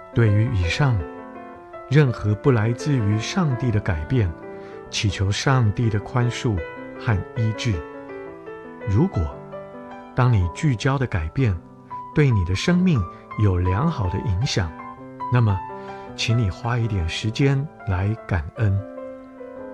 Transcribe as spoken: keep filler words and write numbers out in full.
对于以上任何不来自于上帝的改变，祈求上帝的宽恕和医治。如果当你聚焦的改变对你的生命有良好的影响，那么请你花一点时间来感恩。